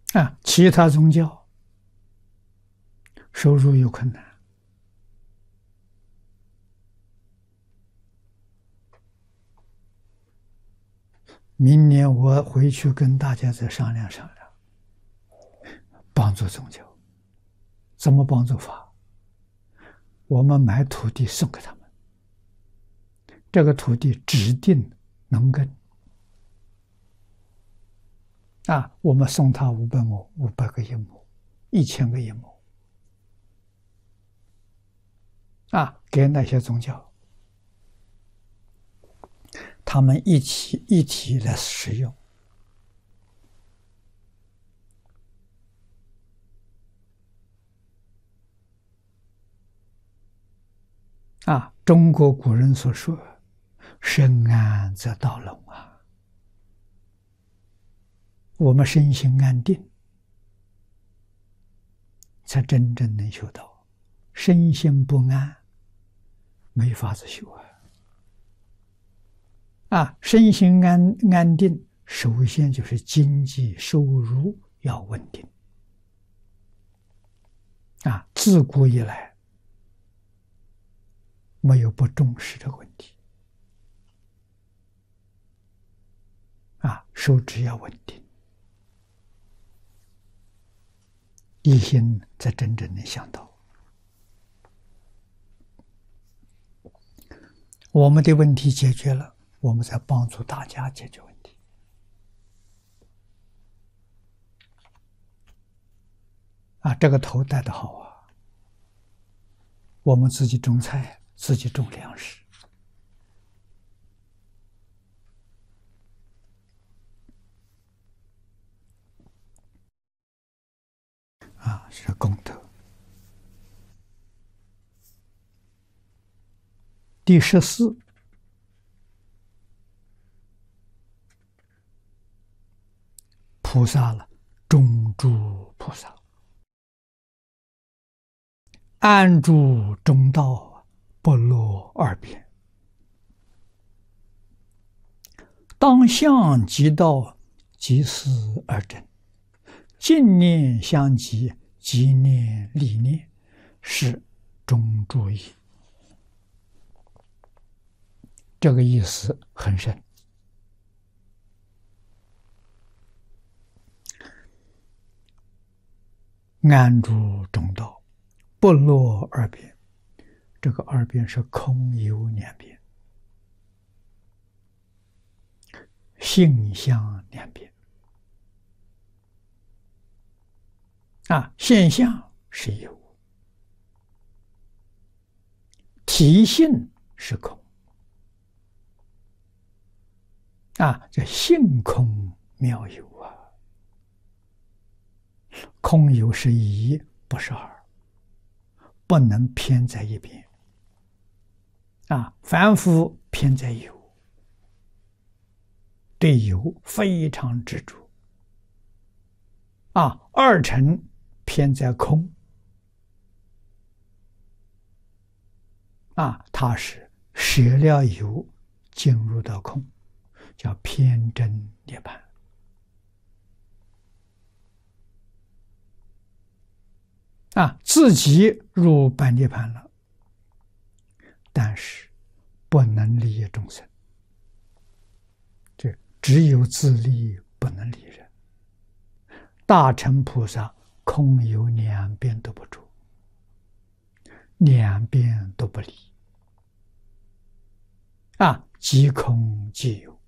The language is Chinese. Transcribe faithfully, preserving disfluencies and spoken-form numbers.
啊，其他宗教收入有困难。明年我回去跟大家再商量商量，帮助宗教。怎么帮助法？我们买土地送给他们，这个土地指定农耕。啊，我们送他五百亩，五百个一亩，一千个一亩。啊，给那些宗教，他们一起一体来使用。啊，中国古人所说“身安则道隆”啊，我们身心安定，才真正能修道。身心不安，没法子修啊！啊，身心安安定，首先就是经济收入要稳定。啊，自古以来没有不重视这个问题。啊，收支要稳定，一心才真正能想到。我们的问题解决了，我们在帮助大家解决问题。啊，这个头戴得好啊！我们自己种菜，自己种粮食。啊，是功德。第十四，菩萨了，中诸菩萨，安住中道，不落二边，当向即道，即思而真，净念相继，即念理念，是中诸义。这个意思很深。安住中道，不落二边。这个二边是空有两边，性相两边。啊，现象是有，体性是空。啊，这性空妙有啊，空有是一，不是二，不能偏在一边。啊，凡夫偏在有，对有非常执着。啊，二乘偏在空。啊，他是舍了有，进入到空。叫偏真涅槃。啊，自己入般涅槃了，但是不能利益众生，这只有自利，不能利人。大乘菩萨空有两边都不住，两边都不离。啊，即空即有。